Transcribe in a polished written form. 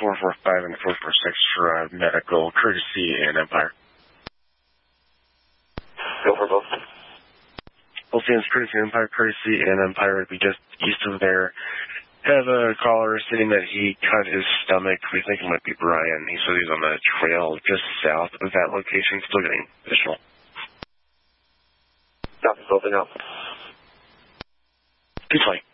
445 and 446 for medical courtesy and Empire. Go for both. Both stands courtesy and Empire would be just east of there. Have a caller stating that he cut his stomach. We think it might be Brian. He said he's on the trail just south of that location, still getting additional. Copy, open up. Good flight.